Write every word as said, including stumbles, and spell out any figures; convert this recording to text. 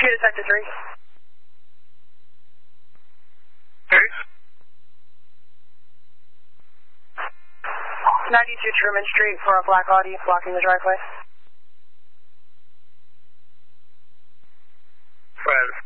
two to sector three. Okay. ninety-two Truman Street for a black Audi blocking the driveway. Five